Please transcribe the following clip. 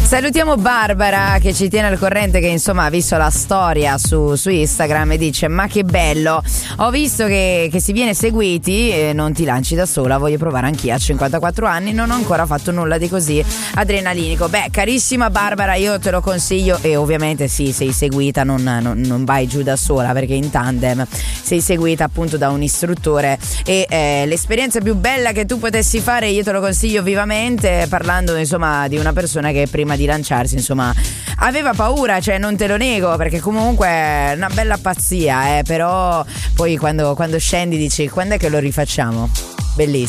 Salutiamo Barbara che ci tiene al corrente, che insomma ha visto la storia su Instagram e dice: ma che bello, ho visto che si viene seguiti, non ti lanci da sola, voglio provare anch'io a 54 anni, non ho ancora fatto nulla di così adrenalinico. Beh, carissima Barbara, io te lo consiglio, e ovviamente sì, sei seguita, non vai giù da sola, perché in tandem sei seguita appunto da un istruttore, e l'esperienza più bella che tu potessi fare, io te lo consiglio vivamente, parlando insomma di una persona che prima di lanciarsi insomma aveva paura, cioè non te lo nego, perché comunque è una bella pazzia, però poi quando scendi dici: quando è che lo rifacciamo? Bellissimo.